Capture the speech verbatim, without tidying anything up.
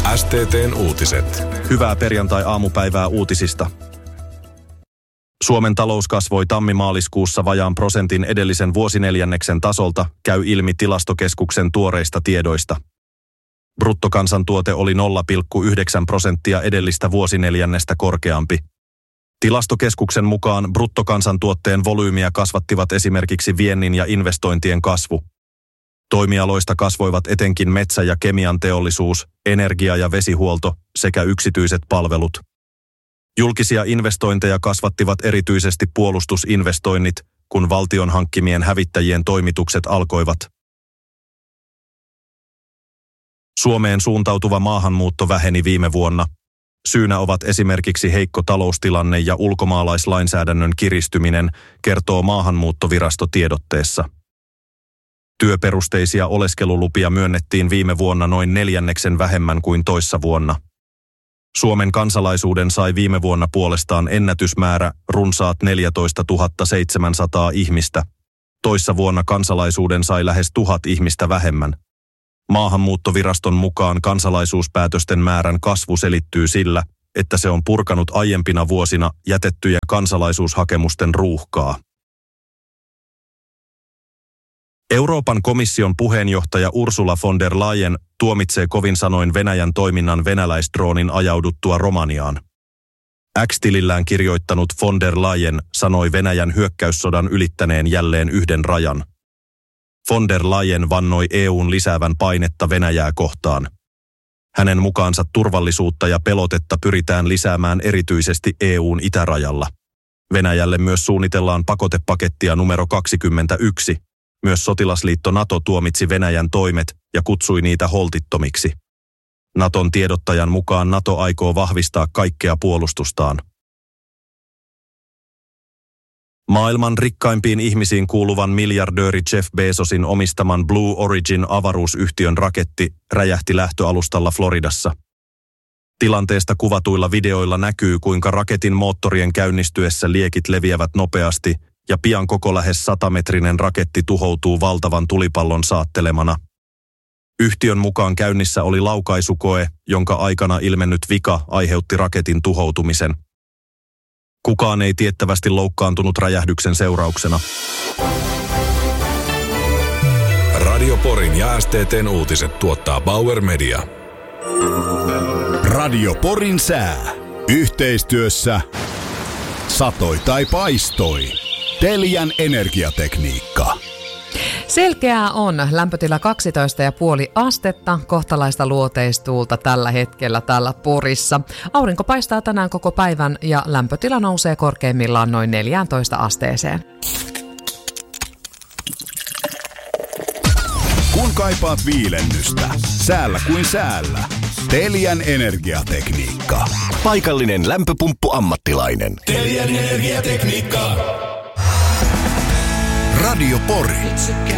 S T T:n uutiset. Hyvää perjantai-aamupäivää uutisista. Suomen talous kasvoi tammi-maaliskuussa vajaan prosentin edellisen vuosineljänneksen tasolta, käy ilmi Tilastokeskuksen tuoreista tiedoista. Bruttokansantuote oli nolla pilkku yhdeksän prosenttia edellistä vuosineljännestä korkeampi. Tilastokeskuksen mukaan bruttokansantuotteen volyymiä kasvattivat esimerkiksi viennin ja investointien kasvu. Toimialoista kasvoivat etenkin metsä- ja kemian teollisuus, energia- ja vesihuolto sekä yksityiset palvelut. Julkisia investointeja kasvattivat erityisesti puolustusinvestoinnit, kun valtion hankkimien hävittäjien toimitukset alkoivat. Suomeen suuntautuva maahanmuutto väheni viime vuonna. Syynä ovat esimerkiksi heikko taloustilanne ja ulkomaalaislainsäädännön kiristyminen, kertoo Maahanmuuttovirasto tiedotteessa. Työperusteisia oleskelulupia myönnettiin viime vuonna noin neljänneksen vähemmän kuin toissa vuonna. Suomen kansalaisuuden sai viime vuonna puolestaan ennätysmäärä runsaat neljätoistatuhatta seitsemänsataa ihmistä. Toissa vuonna kansalaisuuden sai lähes tuhat ihmistä vähemmän. Maahanmuuttoviraston mukaan kansalaisuuspäätösten määrän kasvu selittyy sillä, että se on purkanut aiempina vuosina jätettyjä kansalaisuushakemusten ruuhkaa. Euroopan komission puheenjohtaja Ursula von der Leyen tuomitsee kovin sanoin Venäjän toiminnan venäläisdroonin ajauduttua Romaniaan. X-tilillään kirjoittanut von der Leyen sanoi Venäjän hyökkäyssodan ylittäneen jälleen yhden rajan. Von der Leyen vannoi E U:n lisäävän painetta Venäjää kohtaan. Hänen mukaansa turvallisuutta ja pelotetta pyritään lisäämään erityisesti E U:n itärajalla. Venäjälle myös suunnitellaan pakotepakettia numero kaksikymmentäyksi. Myös sotilasliitto NATO tuomitsi Venäjän toimet ja kutsui niitä holtittomiksi. Naton tiedottajan mukaan NATO aikoo vahvistaa kaikkea puolustustaan. Maailman rikkaimpiin ihmisiin kuuluvan miljardööri Jeff Bezosin omistaman Blue Origin avaruusyhtiön raketti räjähti lähtöalustalla Floridassa. Tilanteesta kuvatuilla videoilla näkyy, kuinka raketin moottorien käynnistyessä liekit leviävät nopeasti ja pian koko lähes satametrinen raketti tuhoutuu valtavan tulipallon saattelemana. Yhtiön mukaan käynnissä oli laukaisukoe, jonka aikana ilmennyt vika aiheutti raketin tuhoutumisen. Kukaan ei tiettävästi loukkaantunut räjähdyksen seurauksena. Radio Porin ja S T T:n uutiset tuottaa Bauer Media. Radio Porin sää. Yhteistyössä satoi tai paistoi. Telian energiatekniikka. Selkeää on. Lämpötila kaksitoista pilkku viisi astetta, kohtalaista luoteistuulta tällä hetkellä täällä Porissa. Aurinko paistaa tänään koko päivän ja lämpötila nousee korkeimmillaan noin neljätoista asteeseen. Kun kaipaat viilennystä, säällä kuin säällä. Telian energiatekniikka. Paikallinen lämpöpumppu-ammattilainen. Telian energiatekniikka. Radio Pori.